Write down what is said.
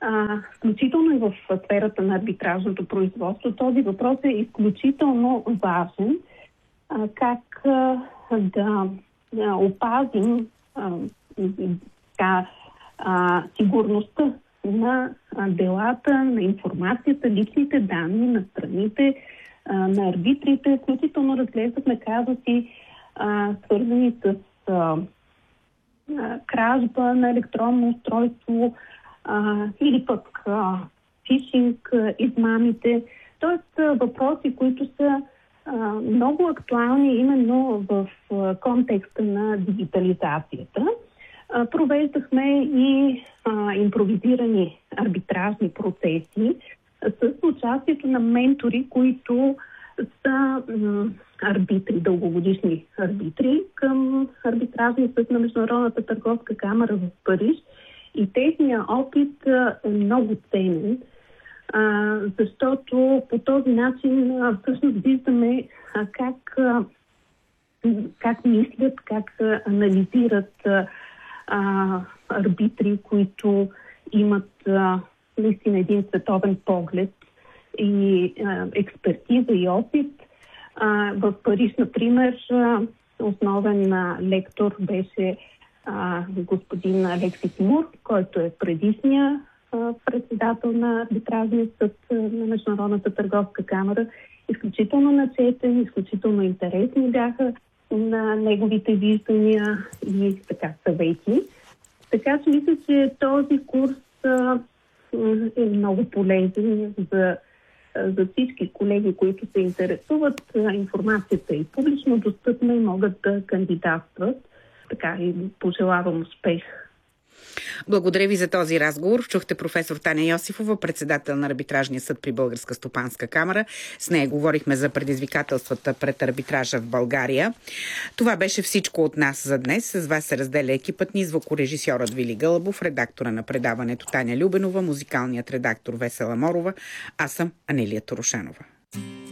включително и в сферата на арбитражното производство. Този въпрос е изключително важен. Как да опазим сигурността на делата, на информацията, личните данни на страните, на арбитрите. Включително разглеждахме казуси, свързани с кражба на електронно устройство или пък фишинг, измамите. Тоест въпроси, които са много актуални именно в контекста на дигитализацията. Провеждахме и импровизирани арбитражни процеси с участието на ментори, които са арбитри, дългогодишни арбитри към арбитражния съд на Международната търговска камара в Париж. И техният опит е много ценен, защото по този начин всъщност виждаме как мислят, как анализират арбитри, които имат наистина един световен поглед и експертиза и опит. В Париж, например, основен лектор беше господин Алексис Мур, който е предишния председател на арбитражния съд на Международната търговска камара. Изключително начетен, изключително интересни бяха на неговите виждания и така съвети. Така че мисля, че този курс е много полезен за всички колеги, които се интересуват. Информацията е публично достъпна и могат да кандидатстват. Така и пожелавам успех. Благодаря ви за този разговор. Чухте професор Таня Йосифова, председател на Арбитражния съд при Българска стопанска камара. С нея говорихме за предизвикателствата пред арбитража в България. Това беше всичко от нас за днес. С вас се разделя екипът ни, звукорежисьорът Вили Гълъбов, редактора на предаването Таня Любенова, музикалният редактор Весела Морова. Аз съм Анелия Торошанова.